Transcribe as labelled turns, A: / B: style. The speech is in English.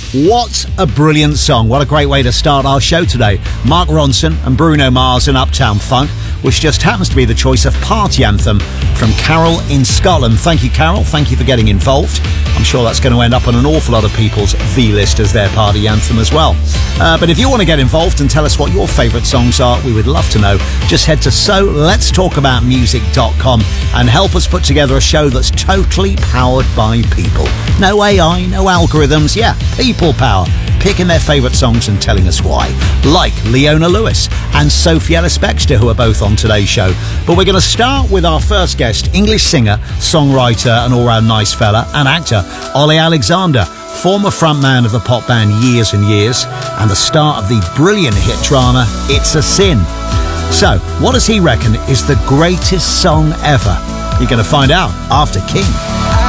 A: What a brilliant song. What a great way to start our show today. Mark Ronson and Bruno Mars and Uptown Funk, which just happens to be the choice of party anthem from Carol in Scotland. Thank you, Carol. Thank you for getting involved. I'm sure that's going to end up on an awful lot of people's V-list as their party anthem as well. But if you want to get involved and tell us what your favourite songs are, we would love to know. Just head to soletstalkaboutmusic.com and help us put together a show that's totally powered by people. No AI, no algorithms, yeah, people power. Picking their favourite songs and telling us why. Like Leona Lewis and Sophie Ellis-Bextor, who are both on today's show. But we're going to start with our first guest, English singer, songwriter and all-round nice fella and actor, Ollie Alexander, former frontman of the pop band Years and Years and the star of the brilliant hit drama It's a Sin. So, what does he reckon is the greatest song ever? You're going to find out after King.